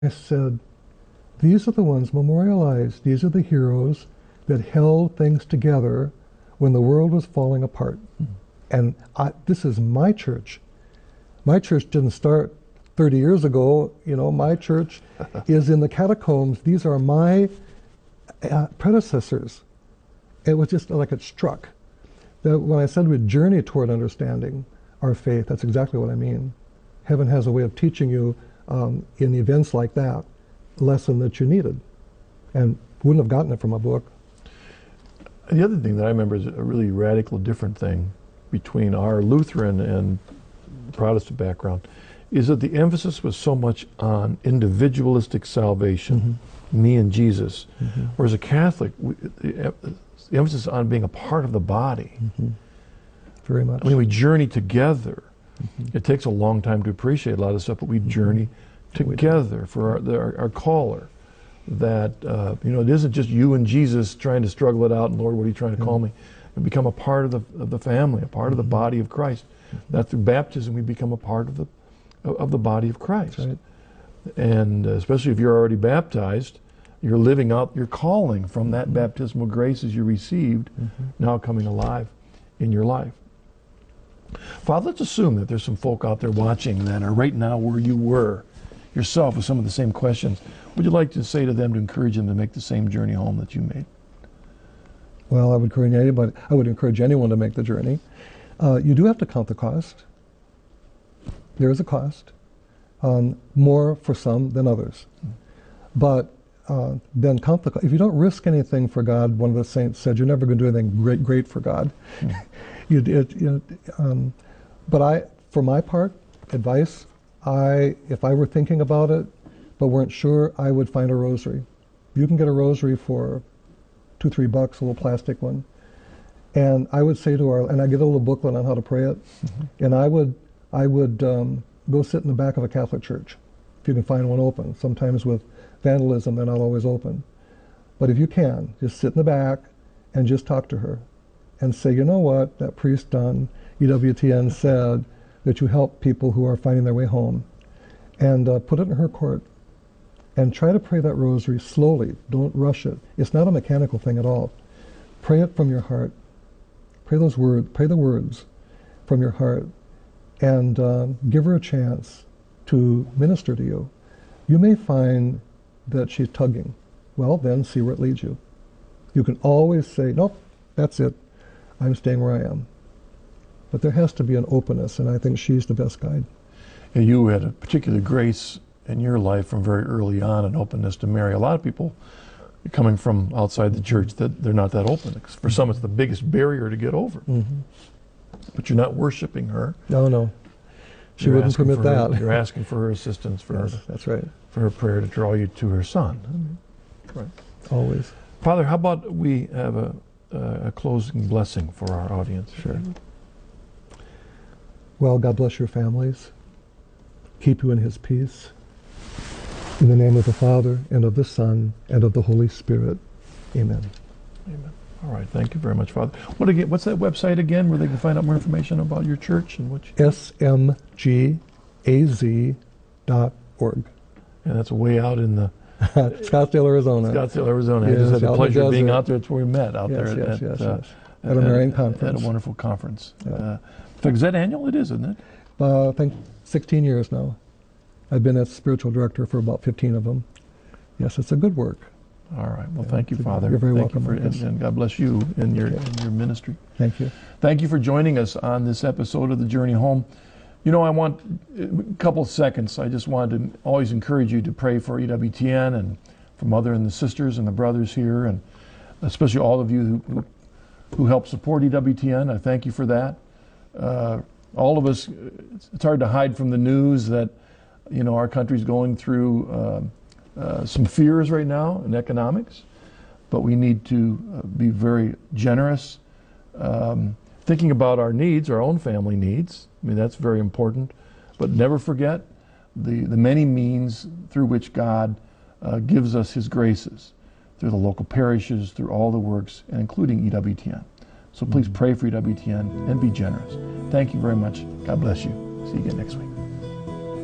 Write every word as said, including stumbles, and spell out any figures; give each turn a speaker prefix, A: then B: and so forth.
A: I said, these are the ones memorialized. These are the heroes that held things together when the world was falling apart. Mm-hmm. And I, this is my church. My church didn't start thirty years ago. You know, my church is in the catacombs. These are my uh, predecessors. It was just like it struck. That when I said we journey toward understanding our faith, that's exactly what I mean. Heaven has a way of teaching you um, in events like that, a lesson that you needed, and wouldn't have gotten it from a book.
B: The other thing that I remember is a really radical different thing between our Lutheran and Protestant background is that the emphasis was so much on individualistic salvation, mm-hmm. me and Jesus, mm-hmm. whereas a Catholic, we, the, the emphasis on being a part of the body.
A: Mm-hmm. Very much.
B: I mean, we journey together. Mm-hmm. It takes a long time to appreciate a lot of stuff, but we journey mm-hmm. together for our, the, our, our caller. That, uh, you know, it isn't just you and Jesus trying to struggle it out, and Lord, what are you trying to mm-hmm. call me? And become a part of the of the family, a part mm-hmm. of the body of Christ. Mm-hmm. That through baptism we become a part of the of the body of Christ.
A: Right.
B: And uh, especially if you're already baptized, you're living out your calling from that mm-hmm. baptismal graces you received, mm-hmm. now coming alive in your life. Father, let's assume that there's some folk out there watching that are right now where you were yourself with some of the same questions. Would you like to say to them to encourage them to make the same journey home that you made?
A: Well, I would encourage anybody. I would encourage anyone to make the journey. Uh, you do have to count the cost. There is a cost, um, more for some than others. Mm. But uh, then count the. If you don't risk anything for God, one of the saints said, "You're never going to do anything great, great for God." Mm. you, it, you know, um, but I, for my part, advice. I, if I were thinking about it, but weren't sure, I would find a rosary. You can get a rosary for two, three bucks, a little plastic one. And I would say to our, and I get a little booklet on how to pray it. Mm-hmm. And I would, I would um, go sit in the back of a Catholic church, if you can find one open. Sometimes with vandalism, they're not always open. But if you can, just sit in the back and just talk to her and say, you know what, that priest on E W T N said that you help people who are finding their way home. And uh, put it in her court. And try to pray that rosary slowly. Don't rush it. It's not a mechanical thing at all. Pray it from your heart. Pray those words. Pray the words from your heart, and uh, give her a chance to minister to you. You may find that she's tugging. Well, then see where it leads you. You can always say, "Nope, that's it. I'm staying where I am." But there has to be an openness, and I think she's the best guide.
B: And you had a particular grace in your life from very early on, an openness to Mary. A lot of people coming from outside the church, that they're not that open. For some, it's the biggest barrier to get over.
A: Mm-hmm.
B: But you're not worshiping her.
A: No, no. She
B: you're
A: wouldn't permit that.
B: Her, you're asking for her assistance, for
A: yes,
B: her,
A: that's right.
B: for her prayer to draw you to her Son. Mm-hmm. Right.
A: Always.
B: Father, how about we have a, a closing blessing for our audience?
A: Sure. Well, God bless your families. Keep you in His peace. In the name of the Father, and of the Son, and of the Holy Spirit. Amen.
B: Amen. All right. Thank you very much, Father. What again? What's that website again where they can find out more information about your church and what you
A: S M G A Z dot org.
B: And that's way out in the
A: Scottsdale, Arizona.
B: Scottsdale, Arizona.
A: Yes,
B: I just had the pleasure
A: the
B: of being out there. That's where we met, out
A: yes,
B: there
A: yes,
B: at,
A: yes,
B: uh,
A: yes. at a Marian conference.
B: At a wonderful conference.
A: Yeah.
B: Uh, in fact, is that annual? It is, isn't it?
A: Uh, I think sixteen years now. I've been a spiritual director for about fifteen of them. Yes, it's a good work.
B: All right. Well,
A: yeah,
B: thank you, Father.
A: You're very
B: thank
A: welcome.
B: You for, and, and God bless you in your,
A: okay.
B: in your ministry.
A: Thank you.
B: Thank you for joining us on this episode of The Journey Home. You know, I want a couple of seconds. I just wanted to always encourage you to pray for E W T N and for Mother and the sisters and the brothers here, and especially all of you who, who help support E W T N. I thank you for that. Uh, all of us, it's hard to hide from the news that, you know, our country's going through uh, uh, some fears right now in economics, but we need to uh, be very generous, um, thinking about our needs, our own family needs. I mean, that's very important, but never forget the, the many means through which God uh, gives us His graces, through the local parishes, through all the works, and including E W T N. So please pray for E W T N and be generous. Thank you very much. God bless you. See you again next week.